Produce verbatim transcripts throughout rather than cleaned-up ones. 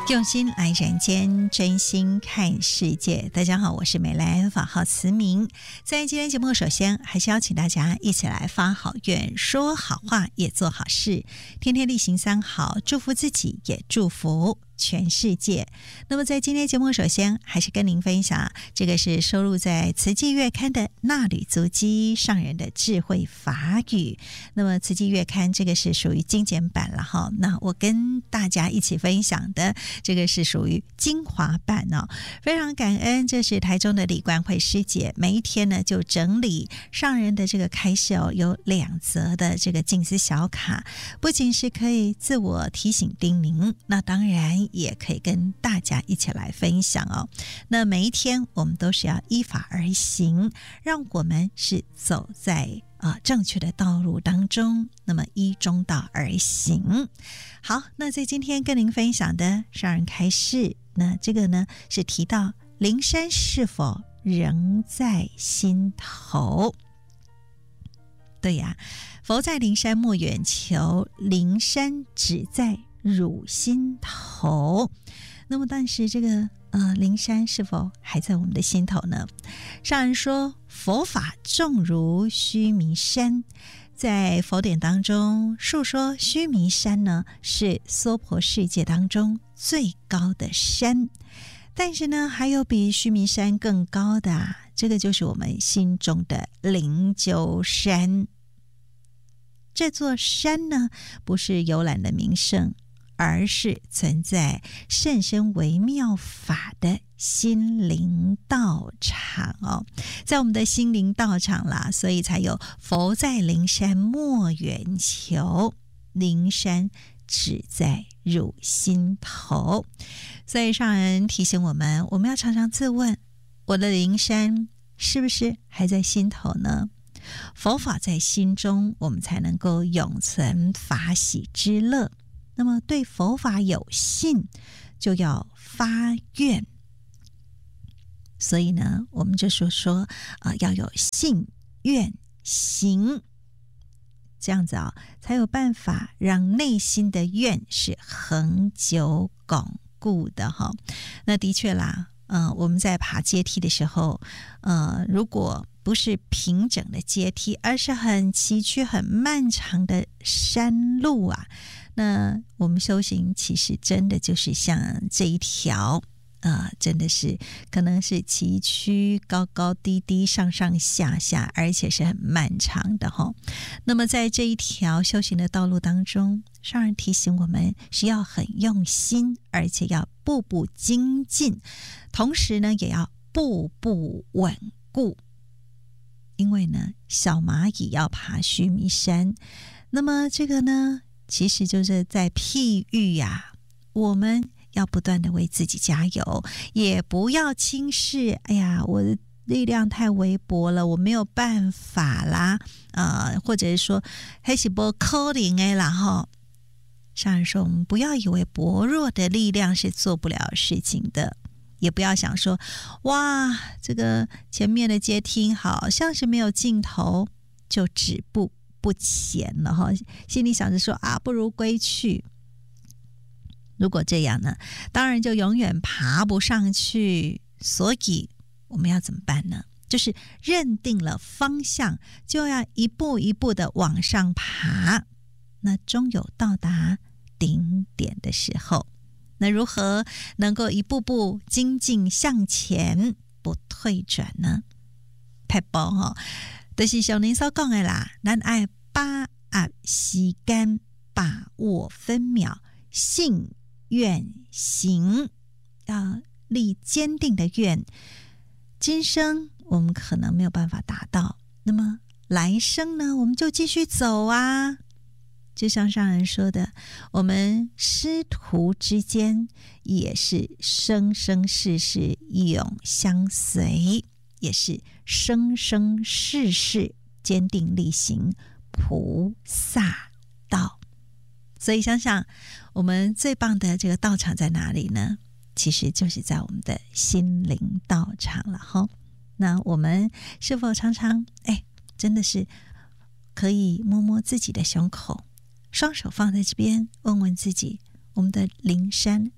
用心来人间，真心看世界。大家好，我是美兰，法号慈明。在今天节目，首先还是邀请大家一起来发好愿，说好话，也做好事，天天例行三好，祝福自己，也祝福全世界。那么在今天节目，首先还是跟您分享，这个是收录在慈济月刊的《纳履足迹上人的智慧法语》。那么慈济月刊这个是属于精简版了哈，那我跟大家一起分享的这个是属于精华版哦。非常感恩，这是台中的李冠慧师姐，每一天呢就整理上人的这个开示哦，有两则的这个静思小卡，不仅是可以自我提醒叮咛，那当然也可以跟大家一起来分享哦。那每一天我们都是要依法而行，让我们是走在啊、呃，正确的道路当中，那么依中道而行。好，那在今天跟您分享的上人开示，那这个呢是提到灵山是否仍在心头。对呀，佛在灵山莫远求，灵山只在汝心头。那么但是这个呃，灵山是否还在我们的心头呢？上人说，佛法重如须弥山，在佛典当中述说须弥山呢是娑婆世界当中最高的山，但是呢还有比须弥山更高的、啊、这个就是我们心中的灵鹫山。这座山呢不是游览的名胜，而是存在甚深微妙法的心灵道场哦，在我们的心灵道场啦，所以才有佛在灵山莫远求，灵山只在汝心头。所以上人提醒我们，我们要常常自问，我的灵山是不是还在心头呢？佛法在心中，我们才能够永存法喜之乐。那么对佛法有信，就要发愿。所以呢，我们就说说啊、呃，要有信愿行，这样子啊、哦，才有办法让内心的愿是恒久巩固的哈。那的确啦，呃，我们在爬阶梯的时候，呃，如果不是平整的阶梯，而是很崎岖、很漫长的山路啊，那我们修行其实真的就是像这一条呃，真的是可能是崎岖、高高低低、上上下下，而且是很漫长的齁。那么在这一条修行的道路当中，上人提醒我们是要很用心，而且要步步精进，同时呢也要步步稳固。因为呢小蚂蚁要爬须弥山，那么这个呢其实就是在譬喻呀、啊，我们要不断的为自己加油，也不要轻视，哎呀，我的力量太微薄了，我没有办法啦，呃，或者是说还是不可能的啦哈。上人说，我们不要以为薄弱的力量是做不了事情的，也不要想说，哇，这个前面的阶梯好像是没有尽头，就止步不前了哈。心里想着说啊，不如归去。如果这样呢，当然就永远爬不上去。所以我们要怎么办呢？就是认定了方向，就要一步一步的往上爬，那终有到达顶点的时候。那如何能够一步步精进向前，不退转呢？撇步吼，就是像您所讲的啦，咱爱把握时间，把握分秒，信愿行，要立坚定的愿。今生我们可能没有办法达到，那么来生呢，我们就继续走啊。就像上人说的，我们师徒之间也是生生世世永相随，也是生生世世坚定力行菩萨道。所以想想我们最棒的这个道场在哪里呢？其实就是在我们的心灵道场了齁。那我们是否常常哎，真的是可以摸摸自己的胸口，双手放在这边，问问自己，我们的灵山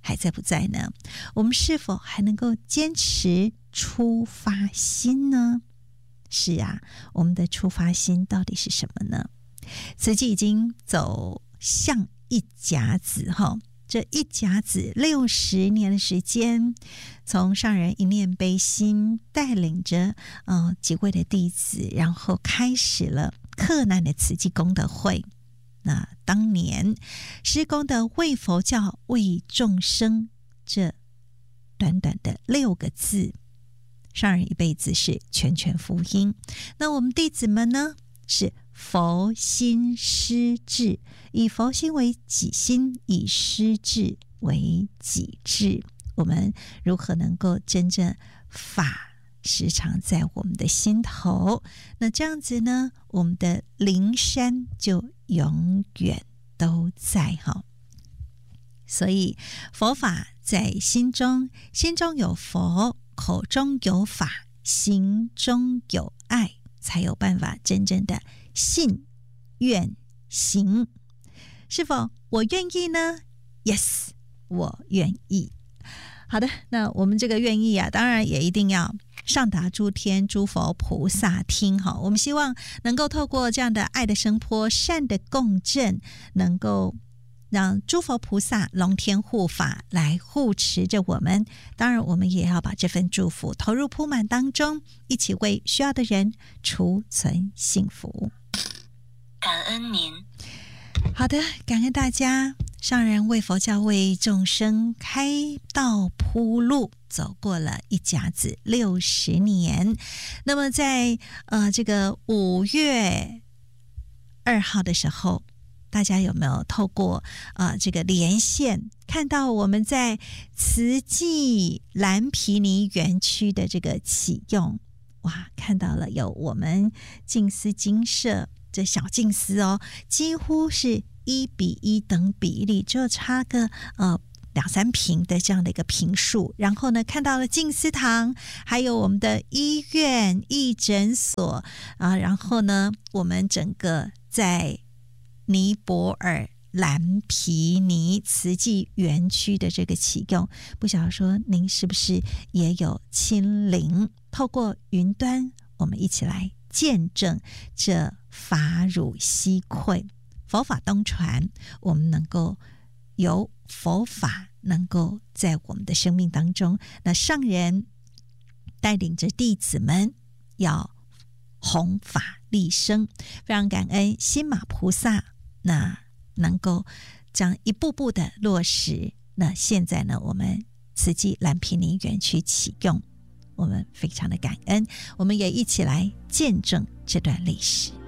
还在不在呢？我们是否还能够坚持出发心呢？是啊，我们的出发心到底是什么呢？慈济已经走向一甲子哈，这一甲子六十年的时间，从上人一念悲心带领着呃几位的弟子，然后开始了克难的慈济功德会。那当年施工的为佛教为众生这短短的六个字，上人一辈子是全权福音。那我们弟子们呢，是佛心施治，以佛心为己心，以施治为己治。我们如何能够真正法时常在我们的心头？那这样子呢，我们的灵山就永远都在哈。所以佛法在心中，心中有佛，口中有法，心中有爱，才有办法真正的信愿行。是否我愿意呢？ Yes， 我愿意。好的，那我们这个愿意啊，当然也一定要上达诸天诸佛菩萨听哈。我们希望能够透过这样的爱的声波、善的共振，能够让诸佛菩萨龙天护法来护持着我们。当然我们也要把这份祝福投入铺满当中，一起为需要的人储存幸福。 感恩您。 好的，感恩大家。上人为佛教为众生开道铺路，走过了一甲子六十年。那么在呃这个五月二号的时候，大家有没有透过呃这个连线看到我们在慈济蓝毗尼园区的这个启用？哇，看到了有我们静思精舍这小静思哦，几乎是一比一等比例，就差个呃两三坪的这样的一个坪数。然后呢，看到了静思堂，还有我们的医院、义诊所啊。然后呢，我们整个在尼泊尔蓝毗尼慈济园区的这个启用，不晓得说您是不是也有亲临？透过云端，我们一起来见证这法乳西馈。佛法东传，我们能够有佛法能够在我们的生命当中，那上人带领着弟子们要弘法利生，非常感恩心马菩萨，那能够这样一步步的落实。那现在呢，我们慈济蓝毗尼园区启用，我们非常的感恩，我们也一起来见证这段历史。